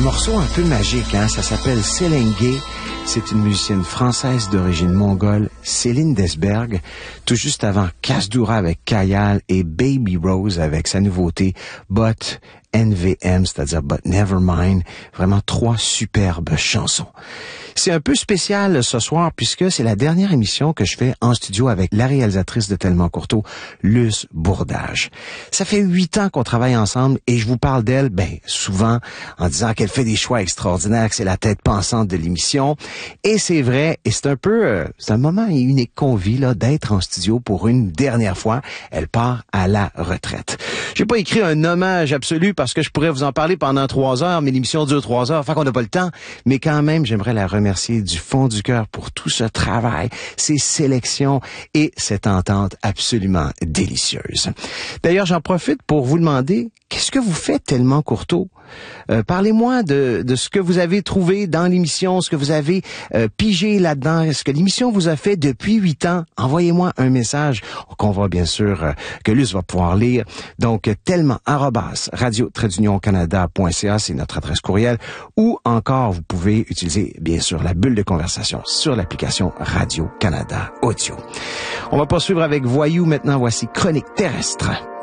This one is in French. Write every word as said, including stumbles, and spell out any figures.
morceau un peu magique, hein? Ça s'appelle Selenge. C'est une musicienne française d'origine mongole, Céline Desberg, tout juste avant Kasdoura avec Kayal et Baby Rose avec sa nouveauté But N V M, c'est-à-dire But Nevermind. Vraiment trois superbes chansons. C'est un peu spécial ce soir puisque c'est la dernière émission que je fais en studio avec la réalisatrice de Tellement Courteau, Luce Bourdage. Ça fait huit ans qu'on travaille ensemble et je vous parle d'elle, ben, souvent en disant qu'elle fait des choix extraordinaires, que c'est la tête pensante de l'émission. Et c'est vrai, et c'est un peu, euh, c'est un moment unique qu'on vit, là, d'être en studio pour une dernière fois. Elle part à la retraite. J'ai pas écrit un hommage absolu parce que je pourrais vous en parler pendant trois heures, mais l'émission dure trois heures, enfin qu'on n'a pas le temps. Mais quand même, j'aimerais la remercier du fond du cœur pour tout ce travail, ces sélections et cette entente absolument délicieuse. D'ailleurs, j'en profite pour vous demander, qu'est-ce que vous faites Tellement Courteau? Euh, parlez-moi de, de ce que vous avez trouvé dans l'émission, ce que vous avez euh, pigé là-dedans, ce que l'émission vous a fait depuis huit ans. Envoyez-moi un message qu'on va bien sûr, euh, que Luce va pouvoir lire. Donc, tellement arobase radio trait d'union canada point c a, c'est notre adresse courriel. Ou encore, vous pouvez utiliser bien sûr la bulle de conversation sur l'application Radio-Canada Audio. On va poursuivre avec Voyou maintenant. Voici Chronique terrestre.